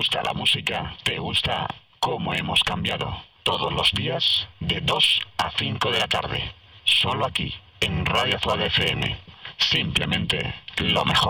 gusta la música? ¿Te gusta cómo hemos cambiado? Todos los días de 2 a 5 de la tarde. Solo aquí, en Radio Fuad FM. Simplemente lo mejor.